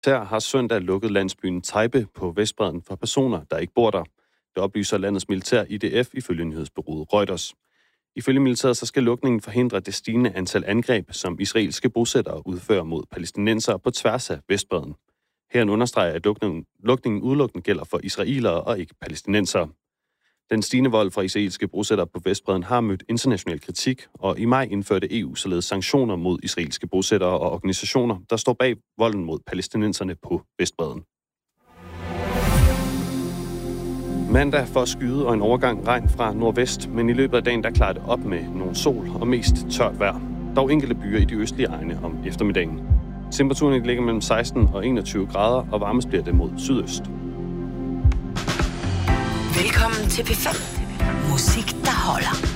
Her har søndag lukket landsbyen Taibe på Vestbredden for personer, der ikke bor der. Det oplyser landets militær IDF ifølge nyhedsbureauet Reuters. Ifølge militæret så skal lukningen forhindre det stigende antal angreb, som israelske bosættere udfører mod palæstinensere på tværs af Vestbredden. Her understreger, at lukningen udelukkende gælder for israelere og ikke palæstinensere. Den stigende vold fra israelske bosættere på Vestbredden har mødt international kritik, og i maj indførte EU således sanktioner mod israelske bosættere og organisationer, der står bag volden mod palæstinenserne på Vestbredden. Mandag får skyde og en overgang regn fra nordvest, men i løbet af dagen der klarer det op med nogle sol og mest tørt vejr. Dog enkelte byer i de østlige egne om eftermiddagen. Temperaturen ligger mellem 16 og 21 grader, og varmest bliver det mod sydøst. Velkommen til P5. Musik, der holder.